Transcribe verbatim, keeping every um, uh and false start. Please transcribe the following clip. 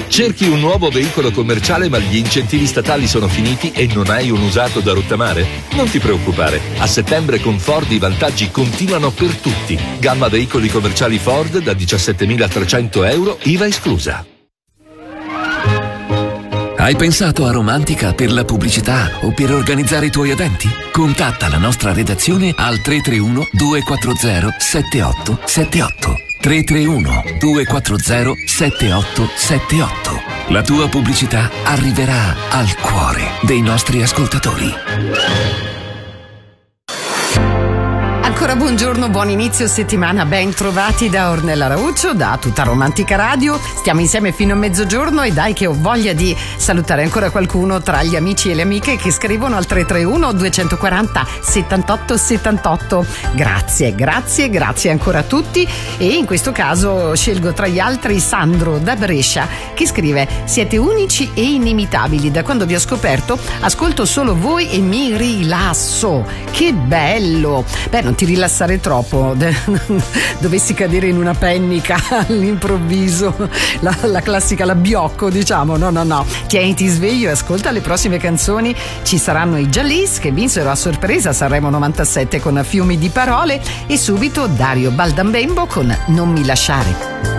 Cerchi un nuovo veicolo commerciale ma gli incentivi statali sono finiti e non hai un usato da rottamare? Non ti preoccupare, a settembre con Ford i vantaggi continuano per tutti. Gamma veicoli commerciali Ford da diciassettemilatrecento euro, I V A esclusa. Hai pensato a Romantica per la pubblicità o per organizzare i tuoi eventi? Contatta la nostra redazione al tre tre uno due quattro zero sette otto sette otto. tre tre uno due quattro zero sette otto sette otto. La tua pubblicità arriverà al cuore dei nostri ascoltatori. Ancora buongiorno, buon inizio settimana, ben trovati da Ornella Rauccio, da tutta Romantica Radio. Stiamo insieme fino a mezzogiorno e dai che ho voglia di salutare ancora qualcuno tra gli amici e le amiche che scrivono al tre tre uno due quattro zero sette otto sette otto. Grazie, grazie, grazie ancora a tutti e in questo caso scelgo tra gli altri Sandro da Brescia che scrive: siete unici e inimitabili, da quando vi ho scoperto ascolto solo voi e mi rilasso. Che bello! Beh, non ti rilassare troppo, dovessi cadere in una pennica all'improvviso, la, la classica la biocco, diciamo. No no no, tieniti sveglio e ascolta le prossime canzoni. Ci saranno i Jalis che vinsero a sorpresa Sanremo novantasette con Fiumi di parole e subito Dario Baldambembo con Non mi lasciare.